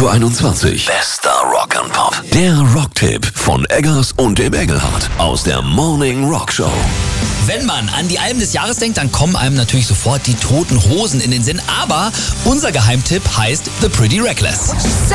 21:00 Bester Rock and Pop. Der Rocktipp von Eggers und dem Engelhardt aus der Morning Rock Show. Wenn man an die Alben des Jahres denkt, dann kommen einem natürlich sofort die Toten Hosen in den Sinn. Aber unser Geheimtipp heißt The Pretty Reckless.